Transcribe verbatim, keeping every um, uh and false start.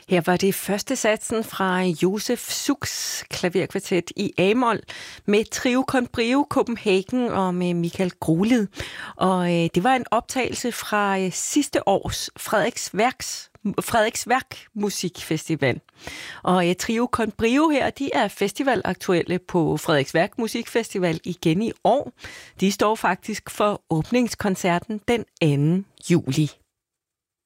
Her var det første satsen fra Josef Sukks klaverkvartet i A-mol med Trio con Brio Copenhagen og med Michael Grolid. Og øh, det var en optagelse fra øh, sidste års Frederiksværks Frederiksværk Musikfestival. Og øh, Trio con Brio her, de er festivalaktuelle på Frederiksværk Musikfestival igen i år. De står faktisk for åbningskoncerten den anden juli.